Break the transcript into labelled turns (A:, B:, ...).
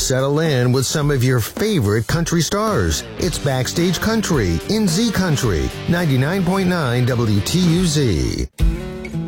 A: settle in with some of your favorite country stars. It's Backstage Country in Z Country, 99.9 WTUZ.